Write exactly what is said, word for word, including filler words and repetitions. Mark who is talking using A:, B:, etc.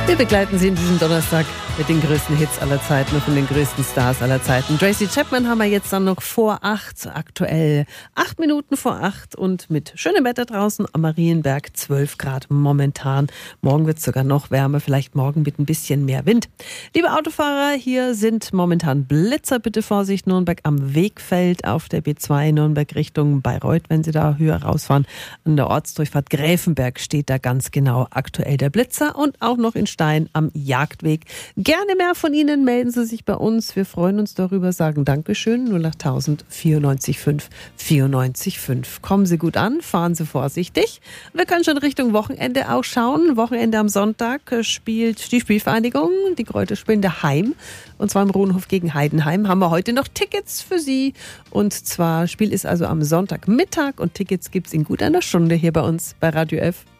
A: Wir begleiten Sie in diesem Donnerstag mit den größten Hits aller Zeiten und von den größten Stars aller Zeiten. Tracy Chapman haben wir jetzt dann noch vor acht, aktuell acht Minuten vor acht und mit schönem Wetter draußen am Marienberg, zwölf Grad momentan. Morgen wird es sogar noch wärmer, vielleicht morgen mit ein bisschen mehr Wind. Liebe Autofahrer, hier sind momentan Blitzer, bitte Vorsicht, Nürnberg am Wegfeld auf der B zwei Nürnberg Richtung Bayreuth, wenn Sie da höher rausfahren. An der Ortsdurchfahrt Gräfenberg steht da ganz genau aktuell der Blitzer und auch noch in Stein am Jagdweg. Gerne mehr von Ihnen, melden Sie sich bei uns. Wir freuen uns darüber, sagen Dankeschön. null acht tausend vierundneunzig fünf vierundneunzig fünf. Kommen Sie gut an, fahren Sie vorsichtig. Wir können schon Richtung Wochenende auch schauen. Wochenende am Sonntag spielt die Spielvereinigung. Die Kräuter spielen daheim. Und zwar im Rohnhof gegen Heidenheim. Haben wir heute noch Tickets für Sie. Und zwar, Spiel ist also am Sonntagmittag und Tickets gibt es in gut einer Stunde hier bei uns bei Radio F.